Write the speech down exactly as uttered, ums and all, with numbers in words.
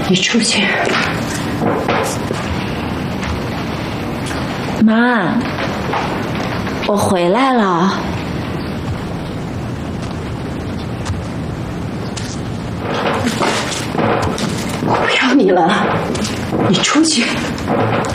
你出去。 妈，我回来了。 我不要你了，你出去。